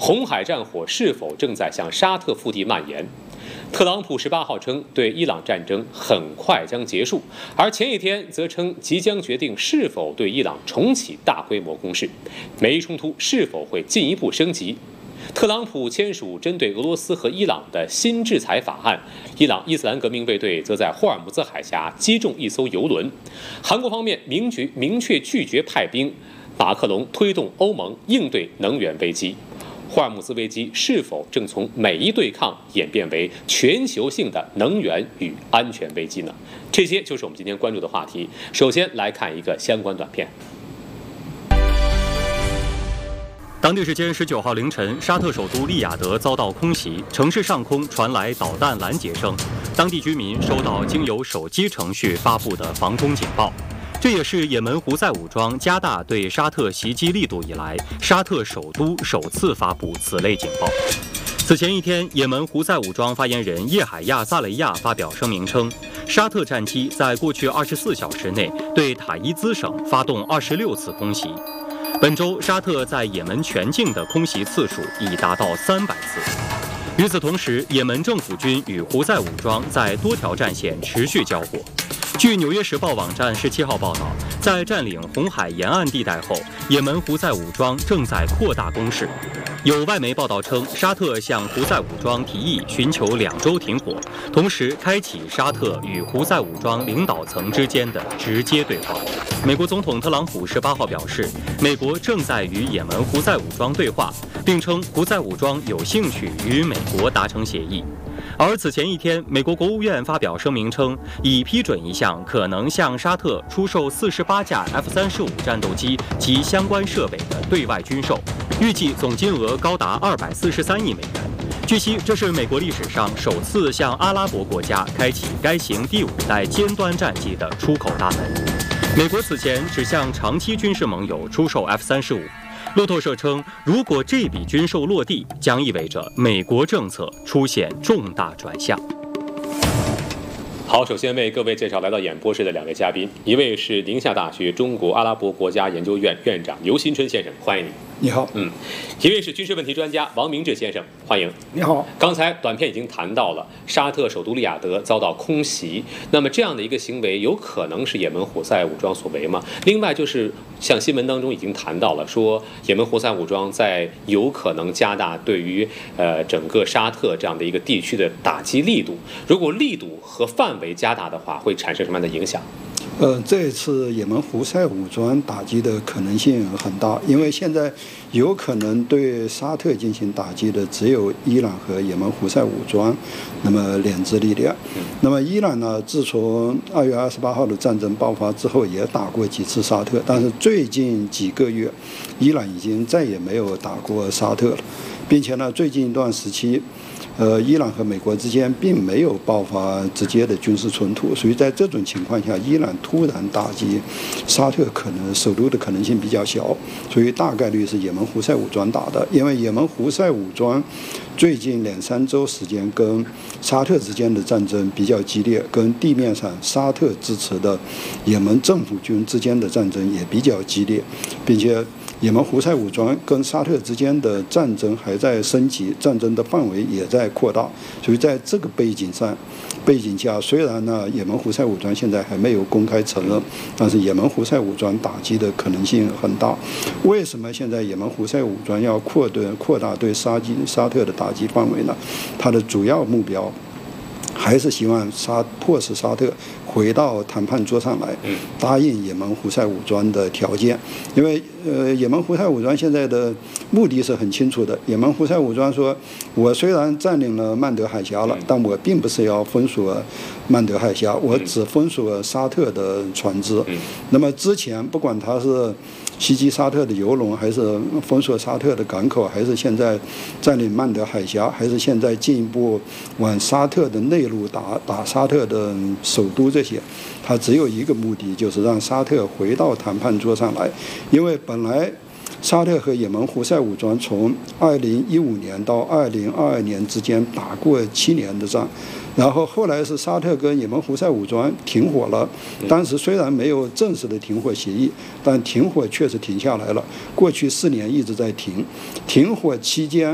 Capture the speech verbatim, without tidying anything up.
红海战火是否正在向沙特腹地蔓延？特朗普十八号称，对伊朗战争很快将结束，而前一天则称即将决定是否对伊朗重启大规模攻势。美伊冲突是否会进一步升级？特朗普签署针对俄罗斯和伊朗的新制裁法案，伊朗伊斯兰革命卫队则在霍尔木兹海峡击中一艘油轮。韩国方面明确明确拒绝派兵，马克龙推动欧盟应对能源危机。霍尔木兹危机是否正从美伊对抗演变为全球性的能源与安全危机呢？这些就是我们今天关注的话题。首先来看一个相关短片。 当地时间十九号凌晨，沙特首都利雅得遭到空袭，城市上空传来导弹拦截声，当地居民收到经由手机程序发布的防空警报。这也是也门胡塞武装加大对沙特袭击力度以来，沙特首都首次发布此类警报。此前一天，也门胡塞武装发言人叶海亚·萨雷亚发表声明称，沙特战机在过去二十四小时内对塔伊兹省发动二十六次空袭。本周，沙特在也门全境的空袭次数已达到三百次。与此同时，也门政府军与胡塞武装在多条战线持续交火。据《纽约时报》网站十七号报道，在占领红海沿岸地带后，也门胡塞武装正在扩大攻势。有外媒报道称，沙特向胡塞武装提议寻求两周停火，同时开启沙特与胡塞武装领导层之间的直接对话。美国总统特朗普十八号表示，美国正在与也门胡塞武装对话，并称胡塞武装有兴趣与美国达成协议。而此前一天，美国国务院发表声明称，已批准一项可能向沙特出售四十八架 F 三十五战斗机及相关设备的对外军售，预计总金额高达二百四十三亿美元。据悉，这是美国历史上首次向阿拉伯国家开启该型第五代尖端战机的出口大门。美国此前只向长期军事盟友出售 F 三十五。路透社称，如果这笔军售落地，将意味着美国政策出现重大转向。 好，首先为各位介绍来到演播室的两位嘉宾，一位是宁夏大学中国阿拉伯国家研究院院长刘新春先生，欢迎你。 你好。 嗯，一位是军事问题专家王明志先生，欢迎。 你好。 刚才短片已经谈到了沙特首都利雅得遭到空袭，那么这样的一个行为有可能是也门胡塞武装所为吗？另外就是像新闻当中已经谈到了，说也门胡塞武装在有可能加大对于呃整个沙特这样的一个地区的打击力度，如果力度和范围加大的话，会产生什么样的影响？ 呃，这次也门胡塞武装打击的可能性很大，因为现在有可能对沙特进行打击的只有伊朗和也门胡塞武装，那么两支力量。那么伊朗呢，自从二月二十八号的战争爆发之后，也打过几次沙特，但是最近几个月，伊朗已经再也没有打过沙特了，并且呢，最近一段时期。呃，伊朗和美国之间并没有爆发直接的军事冲突，所以在这种情况下，伊朗突然打击沙特可能首都的可能性比较小，所以大概率是也门胡塞武装打的。因为也门胡塞武装最近两三周时间跟沙特之间的战争比较激烈，跟地面上沙特支持的也门政府军之间的战争也比较激烈，并且也门胡塞武装跟沙特之间的战争还在升级，战争的范围也在扩大，所以在这个背景上背景下，虽然呢也门胡塞武装现在还没有公开承认，但是也门胡塞武装打击的可能性很大。为什么现在也门胡塞武装要扩对扩大对沙基沙特的打击范围呢？它的主要目标还是希望沙迫使沙特回到谈判桌上来，答应也门胡塞武装的条件。因为呃，也门胡塞武装现在的目的是很清楚的。也门胡塞武装说，我虽然占领了曼德海峡了，但我并不是要封锁曼德海峡，我只封锁沙特的船只。那么之前不管他是袭击沙特的油轮，还是封锁沙特的港口，还是现在占领曼德海峡，还是现在进一步往沙特的内陆打打沙特的首都，这些它只有一个目的，就是让沙特回到谈判桌上来。因为本来沙特和也门胡塞武装从二零一五年到二零二二年之间打过七年的仗，然后后来是沙特跟也门胡塞武装停火了，当时虽然没有正式的停火协议，但停火确实停下来了。过去四年一直在停，停火期间